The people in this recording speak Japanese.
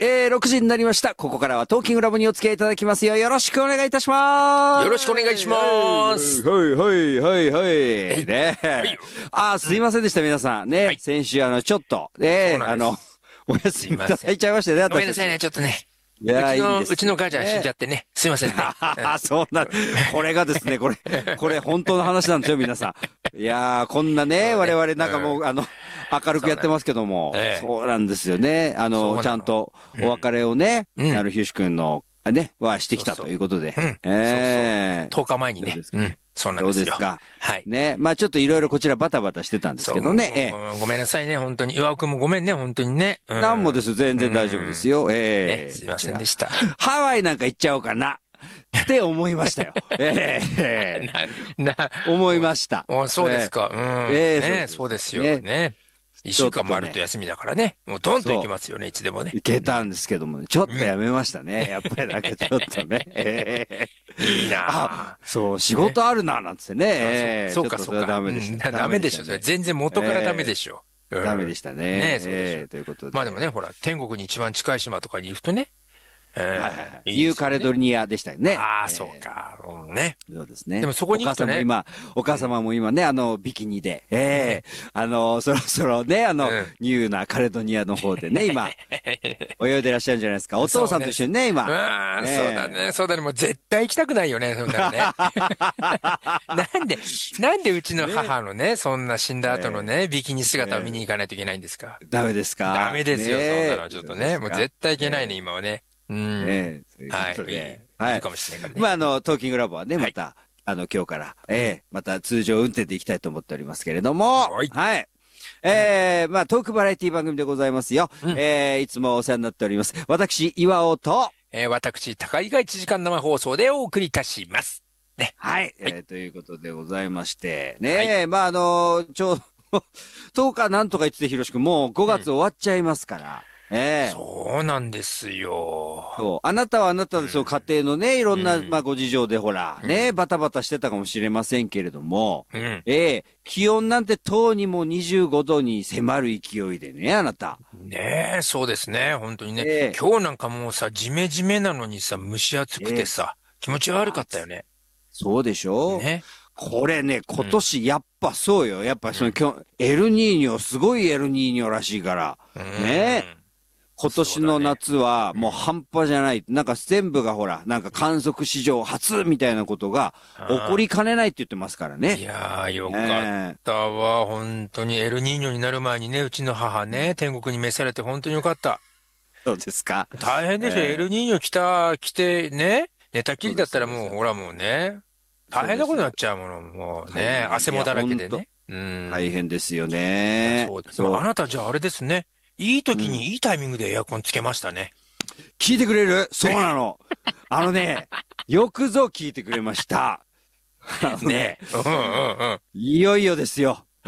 6時になりました。ここからはトーキングラボにお付き合いいただきますよ。よろしくお願いいたします。 よろしくお願いします。 はい。ねすいませんでした、皆さん。ね、はい、先週ちょっと、お休みいただいちゃいましてね。 ごめんなさいね、ちょっとね。 いやうちの母ちゃん死んじゃってね。すいませんね。 そうなん、これがですね、これ本当の話なんですよ、皆さん。いやー、こんなね、我々なんかもう、明るくやってますけども、そうなんですよね。ちゃんとお別れをね、ヒューシ君の、ね、はしてきたということで。 10日前にね。そうなんですよ。 そうですか。 はい。 ね。まあちょっといろいろこちらバタバタしてたんですけどね。 ごめんなさいね、本当に。岩尾くんもごめんね、本当にね。 なんもです、全然大丈夫ですよ。 すいませんでした。 ハワイなんか行っちゃおうかな。って思いましたよ。思いました。 そうですか。そうですよね。一週間もあると休みだからね。もうドンと行きますよね、いつでもね。 行けたんですけどもね、ちょっとやめましたね。やっぱりなんかちょっとね。 いいなそう、仕事あるな、なんつってね。 そうか、そうか。 ダメでした。 ダメでしょ。それ全然元からダメでしょ。 ダメでしたね。 ねそうでしょ。 ということで。 まあでもね、ほら、天国に一番近い島とかに行くとね。 ニューカレドニアでしたよね。 ああ、そうか。ね。 そうですね。 でもそこに行くとね。 お母様も今ね、ビキニで、そろそろね、ニューなカレドニアの方でね、今、泳いでらっしゃるんじゃないですか。お父さんと一緒にね、今。 そうだね、そうだね。もう絶対行きたくないよね、そんなのね。なんでうちの母のね、そんな死んだ後のね、ビキニ姿を見に行かないといけないんですか。 ダメですか。 ダメですよ、そんなのちょっとね。もう絶対行けないね、今はね。はい。いいかもしれないからね。 まあ、トーキングラボはね、また、今日から、また通常運転で行きたいと思っておりますけれども、はい。まあ、トークバラエティ番組でございますよ。いつもお世話になっております。私、岩尾と、 私、高井が1時間生放送でお送りいたします。ね。 はい。ということでございまして、ね、まあ、ちょうど、10日なんとか言ってて、ひろしくん、もう5月終わっちゃいますから。 そうなんですよ。 そう。あなたはあなたのその家庭のね、いろんな、まあ、ご事情でほら、ね、バタバタしてたかもしれませんけれども、気温なんてとうにも25度に迫る勢いでね、あなた。 ねえ、そうですね。本当にね。今日なんかもうさ、ジメジメなのにさ、蒸し暑くてさ、気持ち悪かったよね。 そうでしょ？ ね。 これね、今年やっぱそうよ。やっぱエルニーニョ、すごいエルニーニョらしいから。ね。今年の夏はもう半端じゃない。なんか全部がほら、なんか観測史上初みたいなことが起こりかねないって言ってますからね。 いやー、よかったわ。本当にエルニーニョになる前にね、うちの母ね、天国に召されて本当によかった。 そうですか。 大変でしょ。エルニーニョ来てね、寝たきりだったらもう、ほらもうね、大変なことになっちゃうもの。もうね、汗もだらけでね。 大変ですよね。 そうです。あなたじゃああれですね。いい時にいいタイミングでエアコンつけましたね。 聞いてくれる？そうなの。よくぞ聞いてくれました。ね。いよいよですよ。